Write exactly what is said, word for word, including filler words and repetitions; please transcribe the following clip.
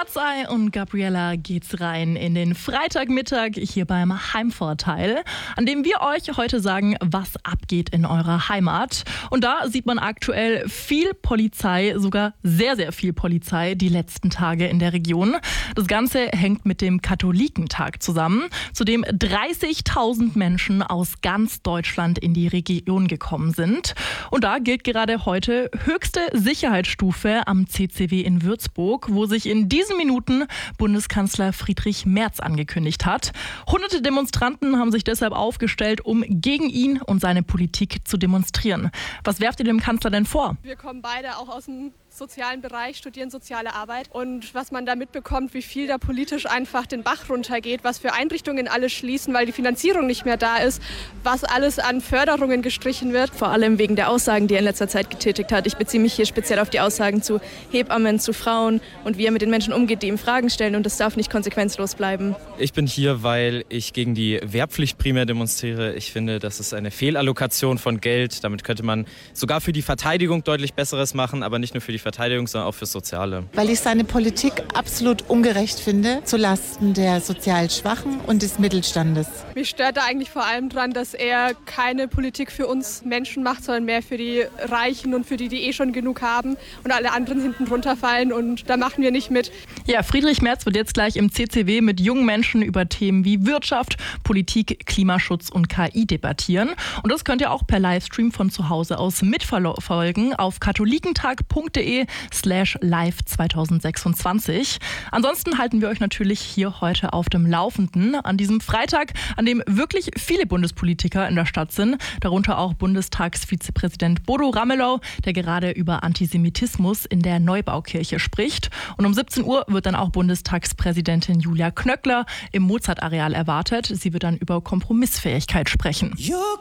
Katzei und Gabriella geht's rein in den Freitagmittag hier beim Heimvorteil, an dem wir euch heute sagen, was abgeht in eurer Heimat. Und da sieht man aktuell viel Polizei, sogar sehr, sehr viel Polizei die letzten Tage in der Region. Das Ganze hängt mit dem Katholikentag zusammen, zu dem dreißigtausend Menschen aus ganz Deutschland in die Region gekommen sind. Und da gilt gerade heute höchste Sicherheitsstufe am C C W in Würzburg, wo sich in diesen Minuten Bundeskanzler Friedrich Merz angekündigt hat. Hunderte Demonstranten haben sich deshalb aufgestellt, um gegen ihn und seine Politik zu demonstrieren. Was werft ihr dem Kanzler denn vor? Wir kommen beide auch aus dem sozialen Bereich, studieren soziale Arbeit. Und was man da mitbekommt, wie viel da politisch einfach den Bach runtergeht, was für Einrichtungen alles schließen, weil die Finanzierung nicht mehr da ist, was alles an Förderungen gestrichen wird. Vor allem wegen der Aussagen, die er in letzter Zeit getätigt hat. Ich beziehe mich hier speziell auf die Aussagen zu Hebammen, zu Frauen und wie er mit den Menschen umgeht, die ihm Fragen stellen. Und das darf nicht konsequenzlos bleiben. Ich bin hier, weil ich gegen die Wehrpflicht primär demonstriere. Ich finde, das ist eine Fehlallokation von Geld. Damit könnte man sogar für die Verteidigung deutlich Besseres machen, aber nicht nur für die Verteidigung, sondern auch fürs Soziale. Weil ich seine Politik absolut ungerecht finde, zulasten der sozial Schwachen und des Mittelstandes. Mich stört da eigentlich vor allem dran, dass er keine Politik für uns Menschen macht, sondern mehr für die Reichen und für die, die eh schon genug haben und alle anderen hinten runterfallen, und da machen wir nicht mit. Ja, Friedrich Merz wird jetzt gleich im C C W mit jungen Menschen über Themen wie Wirtschaft, Politik, Klimaschutz und K I debattieren. Und das könnt ihr auch per Livestream von zu Hause aus mitverfolgen auf katholikentag.de slash live zweitausendsechsundzwanzig. Ansonsten halten wir euch natürlich hier heute auf dem Laufenden an diesem Freitag, an dem wirklich viele Bundespolitiker in der Stadt sind, darunter auch Bundestagsvizepräsident Bodo Ramelow, der gerade über Antisemitismus in der Neubaukirche spricht. Und um siebzehn Uhr wird dann auch Bundestagspräsidentin Julia Knöckler im Mozart-Areal erwartet. Sie wird dann über Kompromissfähigkeit sprechen. You